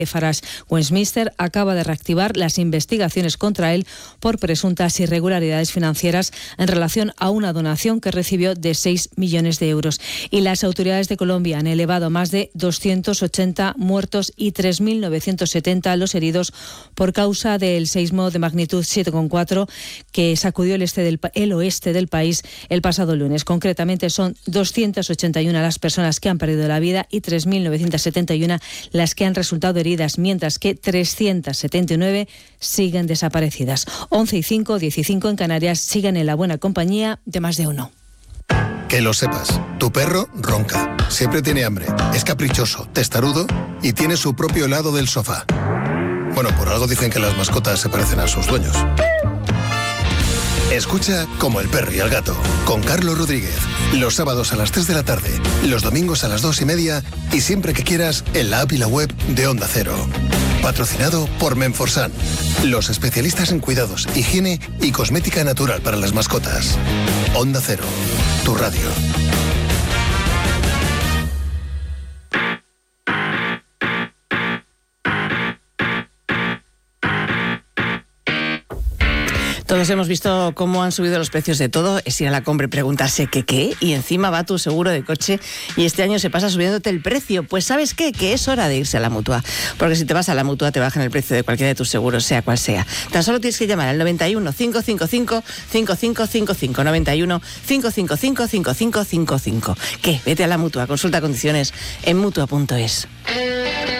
Farage. Westminster acaba de reactivar las investigaciones contra él por presuntas irregularidades financieras en relación a una donación que recibió de 6 millones de euros. Y las autoridades de Colombia han elevado más de 280 muertos y 3.970 los heridos por causa del seísmo de magnitud 7,4 que sacudió el oeste del país el pasado lunes. Concretamente son 281 las personas que han perdido la vida y 3.971 las que han resultado heridas, mientras que 379 siguen desaparecidas. 11:05, 15 en Canarias, siguen en la buena compañía de Más de Uno. Que lo sepas, tu perro ronca, siempre tiene hambre, es caprichoso, testarudo y tiene su propio helado del sofá. Bueno, por algo dicen que las mascotas se parecen a sus dueños. Escucha Como el perro y el gato, con Carlos Rodríguez, los sábados a las 3 de la tarde, los domingos a las 2:30 y siempre que quieras en la app y la web de Onda Cero. Patrocinado por Menforsan, los especialistas en cuidados, higiene y cosmética natural para las mascotas. Onda Cero, tu radio. Todos hemos visto cómo han subido los precios de todo. Es ir a la compra y preguntarse qué, y encima va tu seguro de coche y este año se pasa subiéndote el precio. Pues ¿sabes qué? Que es hora de irse a la Mutua. Porque si te vas a la Mutua te bajan el precio de cualquiera de tus seguros, sea cual sea. Tan solo tienes que llamar al 91 555 5555. 91 555 5555. ¿Qué? Vete a la Mutua. Consulta condiciones en Mutua.es.